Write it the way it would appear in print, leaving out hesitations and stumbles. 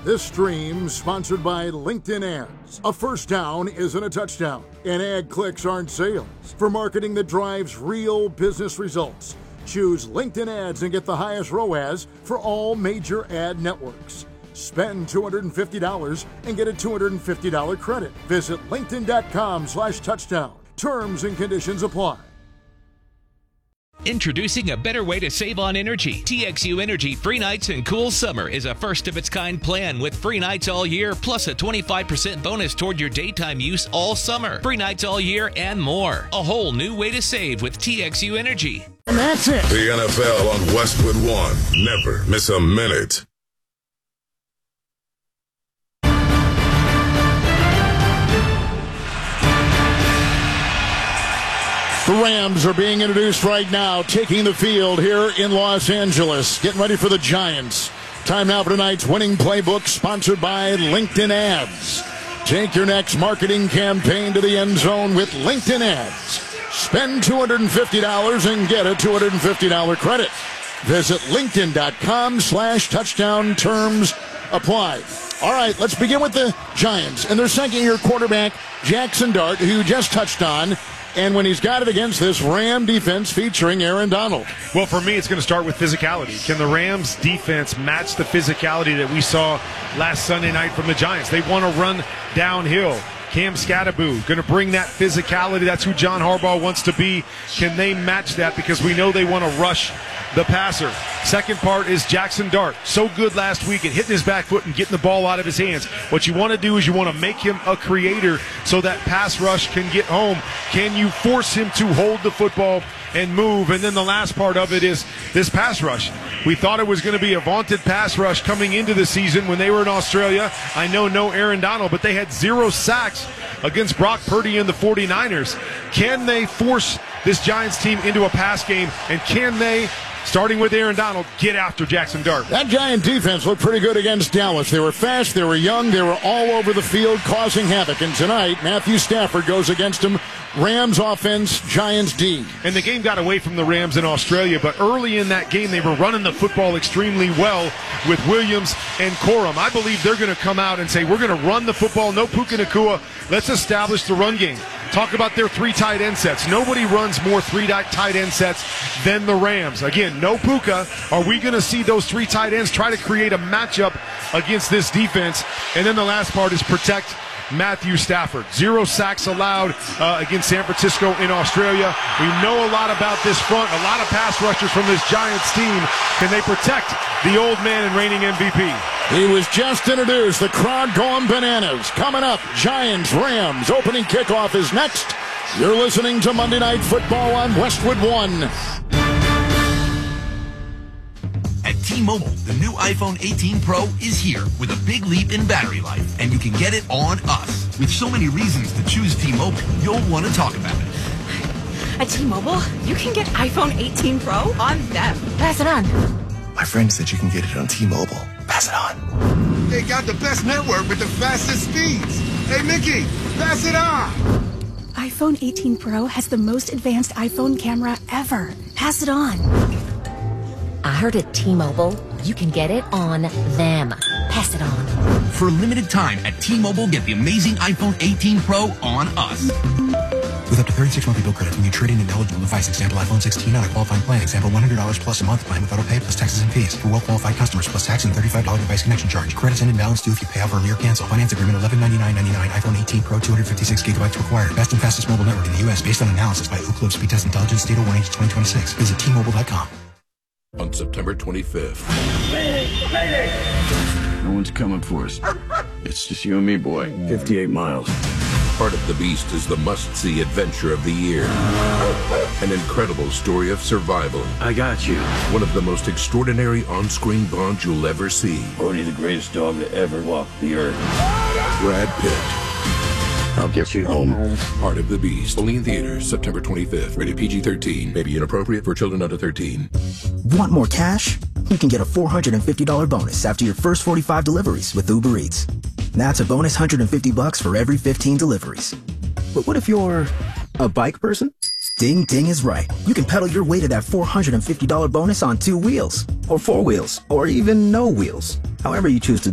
This stream sponsored by LinkedIn Ads. A first down isn't a touchdown, and ad clicks aren't sales. For marketing that drives real business results, choose LinkedIn Ads and get the highest ROAS for all major ad networks. Spend $250 and get a $250 credit. Visit linkedin.com/touchdown. Terms and conditions apply. Introducing a better way to save on energy. TXU Energy Free Nights and Cool Summer is a first-of-its-kind plan with free nights all year, plus a 25% bonus toward your daytime use all summer. Free nights all year and more. A whole new way to save with TXU Energy. And that's it. The NFL on Westwood One. Never miss a minute. The Rams are being introduced right now, taking the field here in Los Angeles. Getting ready for the Giants. Time now for tonight's winning playbook, sponsored by LinkedIn Ads. Take your next marketing campaign to the end zone with LinkedIn Ads. Spend $250 and get a $250 credit. Visit linkedin.com/touchdown. Terms apply. All right, let's begin with the Giants and their second-year quarterback, Jackson Dart, who just touched on. And when he's got it against this Ram defense featuring Aaron Donald. Well, for me, it's going to start with physicality. Can the Rams defense match the physicality that we saw last Sunday night from the Giants? They want to run downhill. Cam Skattebo going to bring that physicality. That's who John Harbaugh wants to be. Can they match that? Because we know they want to rush the passer. Second part is Jackson Dart. So good last week at hitting his back foot and getting the ball out of his hands. What you want to do is you want to make him a creator so that pass rush can get home. Can you force him to hold the football and move? And then the last part of it is this pass rush. We thought it was going to be a vaunted pass rush coming into the season when they were in Australia. I know no Aaron Donald, but they had 0 sacks against Brock Purdy and the 49ers. Can they force this Giants team into a pass game? And can they, starting with Aaron Donald, get after Jackson Dart? That Giant defense looked pretty good against Dallas. They were fast, they were young, they were all over the field causing havoc. And tonight, Matthew Stafford goes against him. Rams offense, Giants D. And the game got away from the Rams in Australia, but early in that game, they were running the football extremely well with Williams and Corum. I believe they're going to come out and say, we're going to run the football, no Puka Nacua. Let's establish the run game. Talk about their 3 tight end sets. Nobody runs more 3 tight end sets than the Rams. Again, no Puka. Are we going to see those 3 tight ends try to create a matchup against this defense? And then the last part is protect Matthew Stafford. 0 sacks allowed against San Francisco in Australia. We know a lot about this front, a lot of pass rushers from this Giants team. Can they protect the old man and reigning MVP? He was just introduced. The crowd going bananas. Coming up, Giants, Rams. Opening kickoff is next. You're listening to Monday Night Football on Westwood One. At T-Mobile, the new iPhone 18 Pro is here with a big leap in battery life, and you can get it on us. With so many reasons to choose T-Mobile, you'll want to talk about it. At T-Mobile, you can get iPhone 18 Pro on them. Pass it on. My friend said you can get it on T-Mobile. Pass it on. They got the best network with the fastest speeds. Hey, Mickey, pass it on. iPhone 18 Pro has the most advanced iPhone camera ever. Pass it on. I heard at T-Mobile, you can get it on them. Pass it on. For a limited time at T-Mobile, get the amazing iPhone 18 Pro on us. With up to 36 monthly bill credits when you trade in an eligible device. Example iPhone 16 on a qualifying plan. Example $100 plus a month plan with auto pay plus taxes and fees. For well-qualified customers plus tax and $35 device connection charge. Credits end in balance due if you pay off early or cancel. Finance agreement $1199.99. iPhone 18 Pro 256 gigabytes required. Best and fastest mobile network in the U.S. based on analysis by Ookla Speed Test Intelligence Data 1H 2026. Visit T-Mobile.com. On September 25th. No one's coming for us. It's just you and me, boy. 58 miles. Part of the Beast is the must-see adventure of the year. An incredible story of survival. I got you. One of the most extraordinary on-screen bonds you'll ever see. Only the greatest dog to ever walk the earth. Brad Pitt. I'll get you home. Part of the Beast. Only in theaters September 25th. Rated PG-13. May be inappropriate for children under 13. Want more cash? You can get a $450 bonus after your first 45 deliveries with Uber Eats. That's a bonus $150 for every 15 deliveries. But what if you're a bike person? Ding Ding is right. You can pedal your way to that $450 bonus on 2 wheels, or 4 wheels, or even no wheels. However you choose to